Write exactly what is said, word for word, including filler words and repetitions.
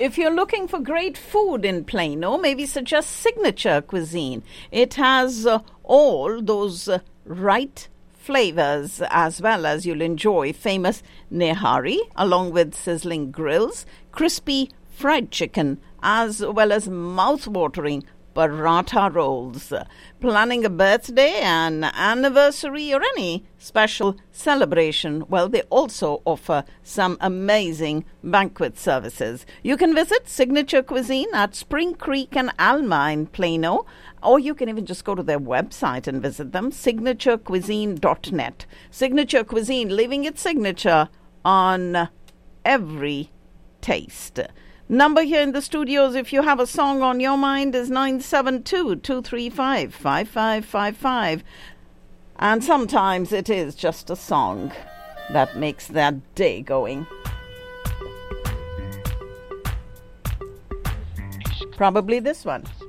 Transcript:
If you're looking for great food in Plano, maybe suggest Signature Cuisine. It has uh, all those uh, right flavors, as well as you'll enjoy famous nehari along with sizzling grills, crispy fried chicken, as well as mouth-watering paratha rolls. Planning a birthday, an anniversary, or any special celebration, well, they also offer some amazing banquet services. You can visit Signature Cuisine at Spring Creek and Alma in Plano, or you can even just go to their website and visit them, signature cuisine dot net. Signature Cuisine, leaving its signature on every taste. Number here in the studios, if you have a song on your mind, is nine seven two, two three five, five five five five. And sometimes it is just a song that makes that day going. Probably this one.